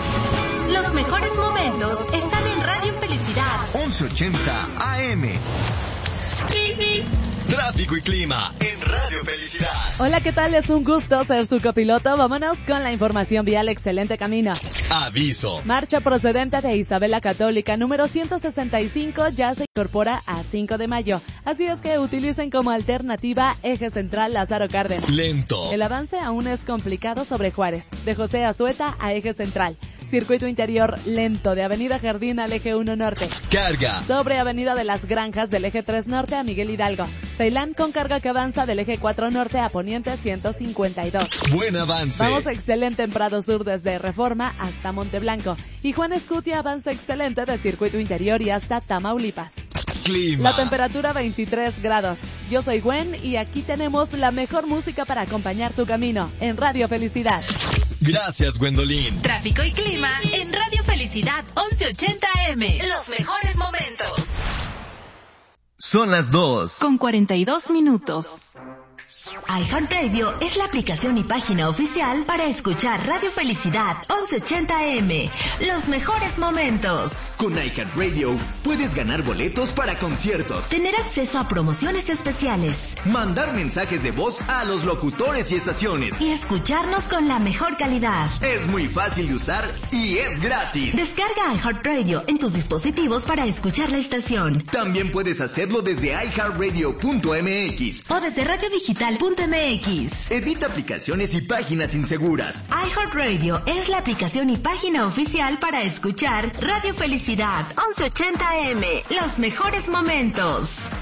Los mejores momentos están en Radio Felicidad 1180 AM. Tráfico y clima en Radio Felicidad. Hola, ¿qué tal? Es un gusto ser su copiloto. Vámonos con la información vial. Excelente camino. Aviso. Marcha procedente de Isabela Católica número 165 ya se incorpora a 5 de mayo. Así es que utilicen como alternativa Eje Central Lázaro Cárdenas. Lento. El avance aún es complicado sobre Juárez, de José Azueta a Eje Central. Circuito interior lento de Avenida Jardín al Eje 1 Norte. Carga. Sobre Avenida de las Granjas del Eje 3 Norte a Miguel Hidalgo. Ceilán con carga que avanza del Eje 4 Norte a Poniente 152. Buen avance. Vamos excelente en Prado Sur desde Reforma hasta Monteblanco. Y Juan Escutia avanza excelente de Circuito Interior y hasta Tamaulipas. Clima. La temperatura 23 grados. Yo soy Gwen y aquí tenemos la mejor música para acompañar tu camino en Radio Felicidad. Gracias, Gwendolyn. Tráfico y clima en Radio Felicidad 1180 AM. Los mejores momentos. Son las 2. Con 42 minutos. iHeartRadio es la aplicación y página oficial para escuchar Radio Felicidad 1180 AM. Los mejores momentos. Con iHeartRadio puedes ganar boletos para conciertos, Tener acceso a promociones especiales mandar mensajes de voz a los locutores y estaciones. y escucharnos con la mejor calidad. Es muy fácil de usar y es gratis. Descarga iHeartRadio en tus dispositivos para escuchar la estación. También puedes hacerlo desde iHeartRadio.mx. O desde radiodigital.mx. Evita aplicaciones y páginas inseguras. iHeartRadio es la aplicación y página oficial para escuchar Radio Felicidad 1180 AM. Los mejores momentos.